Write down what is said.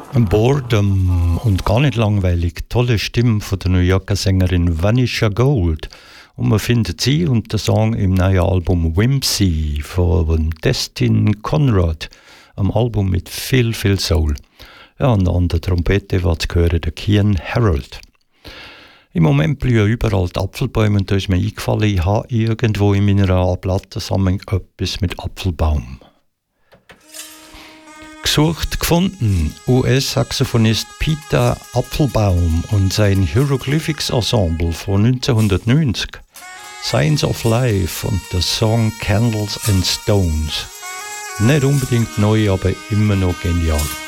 Boredom und gar nicht langweilig. Tolle Stimme von der New Yorker Sängerin Vanisha Gold. Und man findet sie und den Song im neuen Album Whimsy von Destin Conrad. Am Album mit viel Soul. Ja, und an der Trompete war zu hören der Kian Harold. Im Moment blühen überall die Apfelbäume und da ist mir eingefallen, ich habe irgendwo in meiner Plattensammlung etwas mit Apfelbaum. Gesucht gefunden. US-Saxophonist Peter Apfelbaum und sein Hieroglyphics Ensemble von 1990. Signs of Life und der Song Candles and Stones. Nicht unbedingt neu, aber immer noch genial.